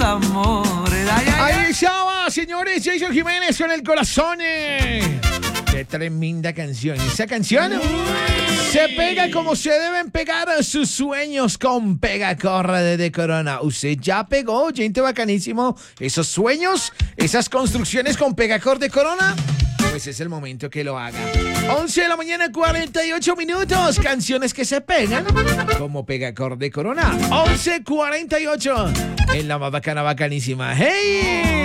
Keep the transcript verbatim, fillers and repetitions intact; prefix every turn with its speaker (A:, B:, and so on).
A: amores. Ay, ay, ay.
B: Ahí estaba, señores, Jason Jiménez con El Corazón. eh. Qué tremenda canción. Esa canción se pega como se deben pegar sus sueños con Pegacorre de Corona. Usted ya pegó, gente bacanísimo, esos sueños, esas construcciones con Pegacorre de Corona. Pues es el momento que lo haga. once de la mañana, cuarenta y ocho minutos. Canciones que se pegan como Pegacorre de Corona. once cuarenta y ocho. En la más bacana, bacanísima. ¡Hey!